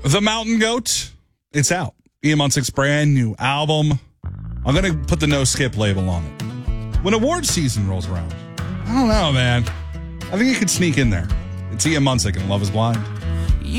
The Mountain Goat, it's out. Ian Munsick's brand new album. I'm going to put the no skip label on it. When award season rolls around, I don't know, man. I think it could sneak in there. It's Ian Munsick and Love is Blind.